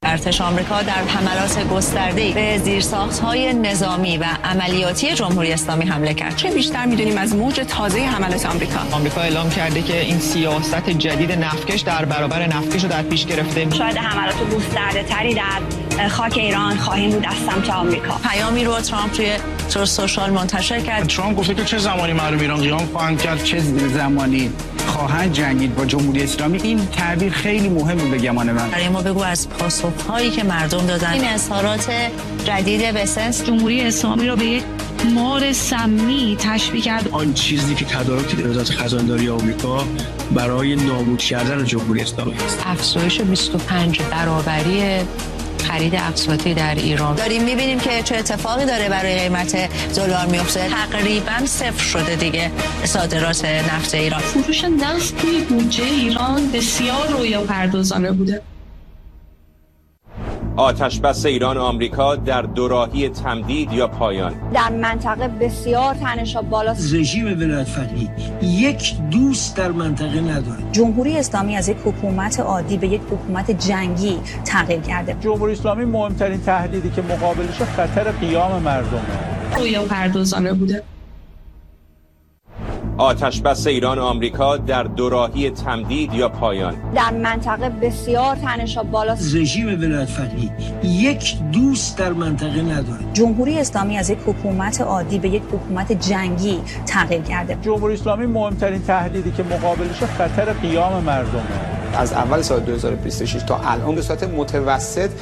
ارتش آمریکا در حملات گسترده‌ای به زیرساخت‌های نظامی و عملیاتی جمهوری اسلامی حمله کرد. چه بیشتر می‌دونیم از موج تازه حملات آمریکا. آمریکا اعلام کرده که این سیاست جدید نفتکش در برابر نفتکش رو در پیش گرفته. شاید حملات گسترده‌تری در خاک ایران خواهیم بود از سمت آمریکا. پیامی رو ترامپ توی سوشال منتشر کرد. ترامپ گفته که چه زمانی مردم ایران قیام خواهند کرد، چه زمانی خواهند جنگید با جمهوری اسلامی. این تعبیر خیلی مهمه به گمان من. برای ما بگو از پاسخ‌هایی که مردم دادن. این اظهارات جدید بسنس جمهوری اسلامی رو به یک مار سمی تشبیه کرد. آن چیزی که تدارک وزارت خزانداری آمریکا برای نابود کردن جمهوری اسلامی است. افزایش 25 برابری خرید اقساطی در ایران. داریم می‌بینیم که چه اتفاقی داره برای قیمت دلار میفته. تقریباً صفر شده دیگه صادرات نفت ایران. فروش نفت توی بودجه ایران بسیار رویاپردازانه بوده. آتشبس ایران و آمریکا در دوراهی تمدید یا پایان. در منطقه بسیار تنش‌ها بالاست. رژیم ولایت فقیه یک دوست در منطقه نداره. جمهوری اسلامی از یک حکومت عادی به یک حکومت جنگی تغییر کرده. جمهوری اسلامی مهمترین تهدیدی که مقابلش خطر قیام مردمه. رویاپردازانه بوده. آتشبس ایران و آمریکا در دوراهی تمدید یا پایان. در منطقه بسیار تنش‌ها بالاست. رژیم ولایت فقیه یک دوست در منطقه نداره. جمهوری اسلامی از یک حکومت عادی به یک حکومت جنگی تغییر کرده. جمهوری اسلامی مهمترین تهدیدی که مقابلش خطر قیام مردمه. از اول سال 2026 تا الان به صورت متوسط